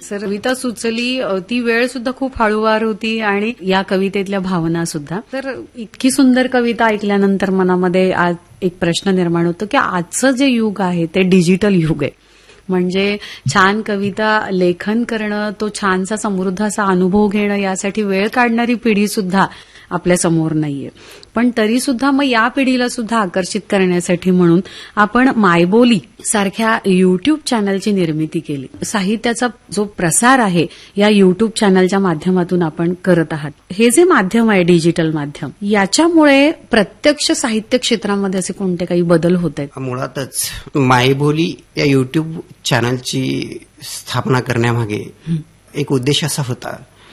Sir, कविता सुचली ती वेळ सुद्धा खूप हळूवार होती आणि या कवितेतल्या भावना सुद्धा. तर इतकी सुंदर कविता ऐकल्यानंतर मनामध्ये आज एक प्रश्न निर्माण होतो की आजचं जे युग आहे ते डिजिटल युग आहे. म्हणजे छान कविता लेखन करणं, तो छानसा समृद्ध असा अनुभव घेणं, यासाठी वेळ काढणारी पिढी सुद्धा आपल्या समोर नाहीये. पण तरी सुद्धा मग या पिढीला सुद्धा आकर्षित करण्यासाठी म्हणून आपण मायबोली सारख्या युट्यूब चॅनलची निर्मिती केली. साहित्याचा जो प्रसार आहे या युट्यूब चॅनलच्या माध्यमातून आपण करत आहात. हे जे माध्यम आहे डिजिटल माध्यम, याच्यामुळे प्रत्यक्ष साहित्य क्षेत्रामध्ये असे कोणते काही बदल होत आहेत? मुळातच मायबोली या युट्यूब चॅनलची स्थापना करण्यामागे एक उद्देश असा होता,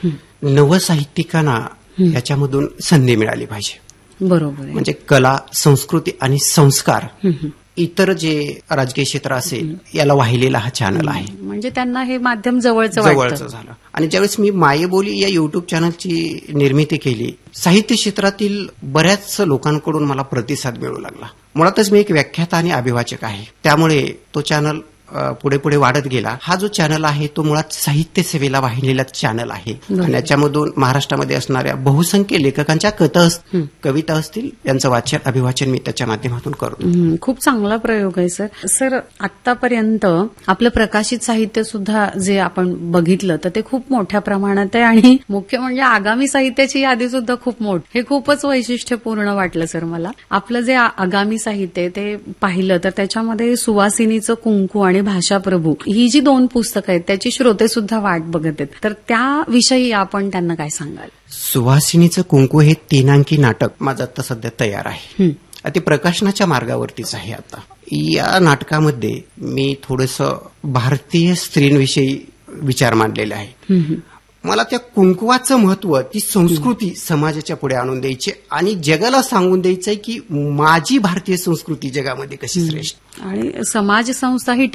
नवसाहित्यिकांना याच्यामधून संधी मिळाली पाहिजे. बरोबर आहे. म्हणजे कला, संस्कृती आणि संस्कार इतर जे राजकीय क्षेत्र असेल याला वाहिलेला हा चॅनल आहे. म्हणजे त्यांना हे माध्यम जवळचं झालं. आणि ज्यावेळेस मी मायबोली या युट्यूब चॅनलची निर्मिती केली, साहित्य क्षेत्रातील बऱ्याच लोकांकडून मला प्रतिसाद मिळू लागला. मुळातच मी एक व्याख्याता आणि अभिवाचक आहे, त्यामुळे तो चॅनल पुढे पुढे वाढत गेला. हा जो चॅनल आहे तो मुळात साहित्य सेवेला वाहिलेला चॅनल आहे आणि याच्यामधून महाराष्ट्रामध्ये असणाऱ्या बहुसंख्य लेखकांच्या कविता असतील यांचं वाचन, अभिवाचन मी त्याच्या माध्यमातून करतो. खूप चांगला प्रयोग आहे सर. सर, आतापर्यंत आपलं प्रकाशित साहित्य सुद्धा जे आपण बघितलं तर ते खूप मोठ्या प्रमाणात आहे आणि मुख्य म्हणजे आगामी साहित्याची यादी सुद्धा खूप मोठी. हे खूपच वैशिष्ट्यपूर्ण वाटलं सर मला. आपलं जे आगामी साहित्य आहे ते पाहिलं तर त्याच्यामध्ये सुवासिनीचं कुंकू आणि भाषाप्रभू ही जी 2 पुस्तकं आहेत त्याची श्रोते सुद्धा वाट बघत आहेत. तर त्याविषयी आपण त्यांना काय सांगाल? सुवासिनीचं कुंकू हे 3 अंकी नाटक माझं आता सध्या तयार आहे. ते प्रकाशनाच्या मार्गावरतीच आहे. आता या नाटकामध्ये मी थोडंसं भारतीय स्त्रींविषयी विचार मांडलेले आहे. मला त्या कुंकुवाचं महत्व, ती संस्कृती समाजाच्या पुढे आणून द्यायची आणि जगाला सांगून द्यायचंय की माझी भारतीय संस्कृती जगामध्ये कशी श्रेष्ठ. आणि समाज संस्था ही